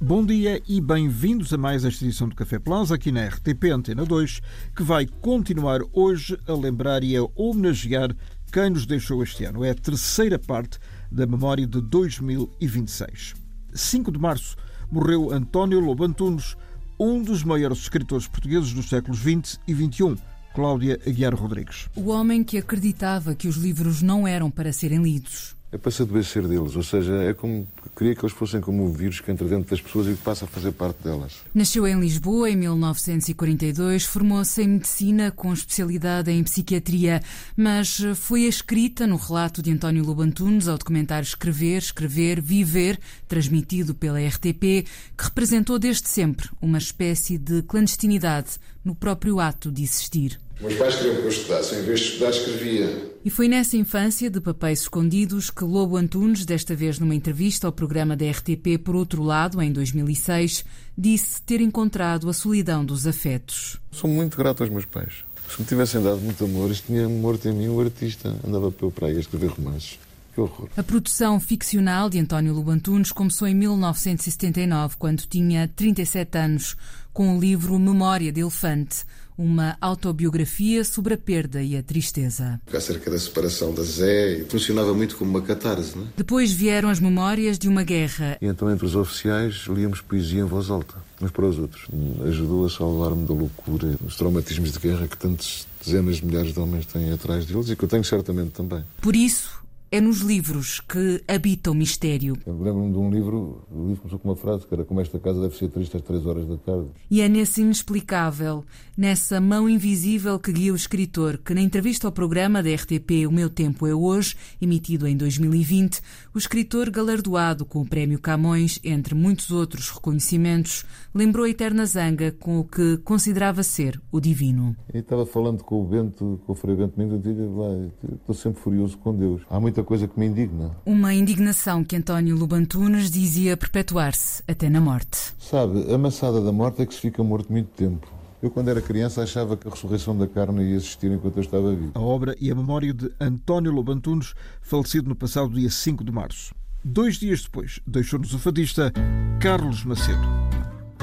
Bom dia e bem-vindos a mais esta edição do Café Plus, aqui na RTP Antena 2, que vai continuar hoje a lembrar e a homenagear quem nos deixou este ano. É a terceira parte da memória de 2026. 5 de março morreu António Lobo Antunes, um dos maiores escritores portugueses dos séculos XX e XXI. Cláudia Aguiar Rodrigues. O homem que acreditava que os livros não eram para serem lidos. É para se adoecer deles, ou seja, é como queria que eles fossem como um vírus que entra dentro das pessoas e que passa a fazer parte delas. Nasceu em Lisboa em 1942, formou-se em medicina com especialidade em psiquiatria, mas foi a escrita no relato de António Lobo Antunes ao documentário Escrever, Escrever, Viver, transmitido pela RTP, que representou desde sempre uma espécie de clandestinidade no próprio ato de existir. Meus pais queriam que eu estudasse, em vez de estudar, escrevia. E foi nessa infância de papéis escondidos que Lobo Antunes, desta vez numa entrevista ao programa da RTP Por Outro Lado, em 2006, disse ter encontrado a solidão dos afetos. Sou muito grato aos meus pais. Se me tivessem dado muito amor, isto tinha morto em mim o artista. Andava pela praia a escrever romances. Que horror. A produção ficcional de António Lobo Antunes começou em 1979, quando tinha 37 anos, com o livro Memória de Elefante, uma autobiografia sobre a perda e a tristeza. Acerca da separação da Zé, funcionava muito como uma catarse, não é? Depois vieram as memórias de uma guerra. E então, entre os oficiais, líamos poesia em voz alta, uns para os outros. Ajudou a salvar-me da loucura, dos traumatismos de guerra que tantas dezenas de milhares de homens têm atrás deles e que eu tenho certamente também. Por isso, é nos livros que habita o mistério. Eu lembro-me de um livro, o livro começou com uma frase que era: como esta casa deve ser triste às 3 horas da tarde. E é nesse inexplicável, nessa mão invisível que guia o escritor, que na entrevista ao programa da RTP O Meu Tempo é Hoje, emitido em 2020, o escritor galardoado com o Prémio Camões, entre muitos outros reconhecimentos, lembrou a eterna zanga com o que considerava ser o divino. E estava falando com o Bento, com o Frei Bento Mendes, e digo lá, estou sempre furioso com Deus. Há muita coisa que me indigna. Uma indignação que António Lobo Antunes dizia perpetuar-se até na morte. Sabe, a maçada da morte é que se fica morto muito tempo. Eu, quando era criança, achava que a ressurreição da carne ia existir enquanto eu estava vivo. A obra e a memória de António Lobo Antunes, falecido no passado dia 5 de março. 2 dias depois, deixou-nos o fadista Carlos Macedo.